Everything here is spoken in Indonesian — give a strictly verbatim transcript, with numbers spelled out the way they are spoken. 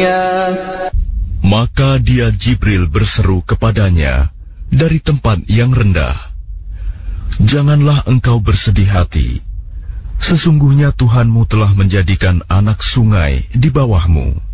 الدنيا. Maka dia Jibril berseru kepadanya dari tempat yang rendah, janganlah engkau bersedih hati. Sesungguhnya Tuhanmu telah menjadikan anak sungai di bawahmu.